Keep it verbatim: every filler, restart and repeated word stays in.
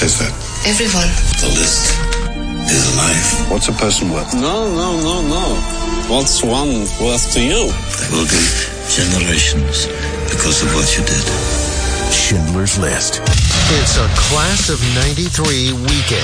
says that? Everyone. The list is life. What's a person worth? No, no, no, no. What's one worth to you? There will be generations because of what you did. Schindler's List. It's a Class of ninety-three weekend.